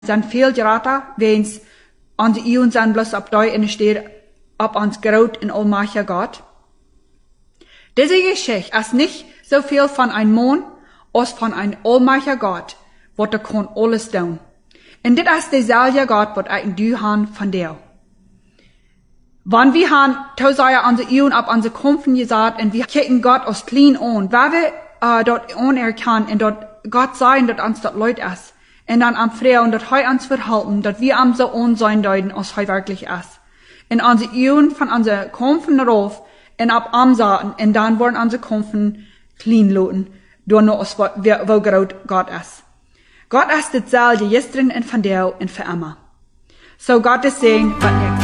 Zijn veel grater, wens onze eeuwen zijn bloß op die en steht op ons groot en almachtiger Gott. Diese Geschichte ist nicht so viel von einem Mann, als von einem allmächtigen Gott, wat kann alles doen. Und dit ist derselbe Gott, wat ich du han von dir. Wann wir han, tausend unsere Ehren ab unsere Kumpfen gesagt, und wir kicken Gott aus klein an, weil wir dort anerkennen, und dort Gott sagen, dass uns dort Leut ist. Und dann am Freien, dass heu uns verhalten, dass wir am so unsein deuten, als heu wirklich ist. Und unsere Ehren von unsere Kumpfen rauf, und ab am Saaten, und dann wollen unsere Kumpfen klein loten, durch nur aus, wo groß Gott ist. Gott ist dasselbe, gestern und von der und für immer. So Gottes Segen, was nicht.